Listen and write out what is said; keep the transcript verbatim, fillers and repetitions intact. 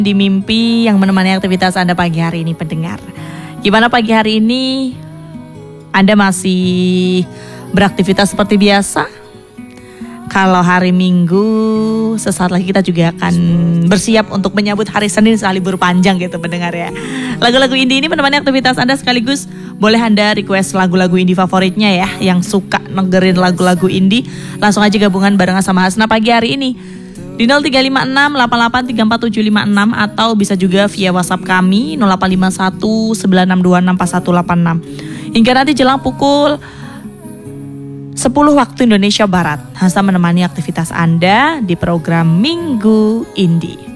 Di mimpi yang menemani aktivitas Anda pagi hari ini, pendengar. Gimana pagi hari ini? Anda masih beraktivitas seperti biasa? Kalau hari Minggu, sesaat lagi kita juga akan bersiap untuk menyambut hari Senin setelah libur panjang gitu, pendengar ya. Lagu-lagu indie ini menemani aktivitas Anda, sekaligus boleh Anda request lagu-lagu indie favoritnya ya. Yang suka negerin lagu-lagu indie, langsung aja gabungan barengan sama Hasna pagi hari ini di nol tiga lima enam delapan delapan tiga empat tujuh lima enam, atau bisa juga via WhatsApp kami nol delapan lima satu sembilan enam dua enam empat satu delapan enam. Hingga nanti jelang pukul sepuluh waktu Indonesia Barat, Hasna menemani aktivitas Anda di program Minggu Indie.